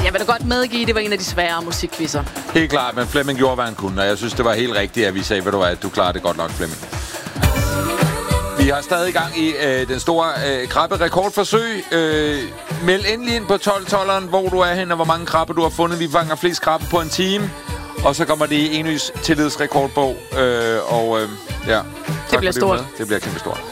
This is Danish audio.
Jeg vil da godt medgive, det var en af de svære musikquizzer. Helt klart, men Flemming gjorde, hvad han kunne, og jeg synes, det var helt rigtigt, at vi sagde, ved du hvad, du klarer det godt nok, Flemming. Vi har stadig gang i den store krabbe-rekordforsøg. Meld endelig ind på 12-12'eren, hvor du er hen, og hvor mange krabbe du har fundet. Vi fanger flest krabbe på en time. Og så kommer det i Enys tillidsrekordbog. Ja, det bliver stort. Det bliver kæmpe stort.